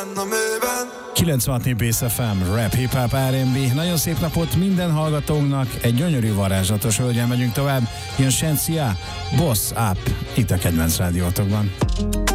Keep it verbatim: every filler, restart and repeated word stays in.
kilencvenhat Bass ef em, rap, hip-hop, er and bé. Nagyon szép napot minden hallgatónknak, egy gyönyörű varázslatos hölgyen megyünk tovább. Jön Shensia, Boss Up, itt a kedvenc rádiótokban.